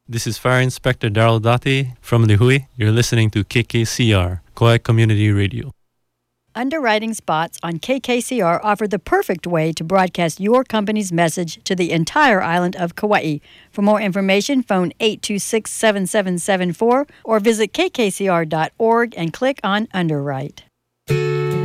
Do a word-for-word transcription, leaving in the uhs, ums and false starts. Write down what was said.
This is Fire Inspector Daryl Dottie from Lihue. You're listening to K K C R, Kauai Community Radio. Underwriting spots on K K C R offer the perfect way to broadcast your company's message to the entire island of Kauai. For more information, phone eight two six, seven seven seven four or visit k k c r dot org and click on Underwrite.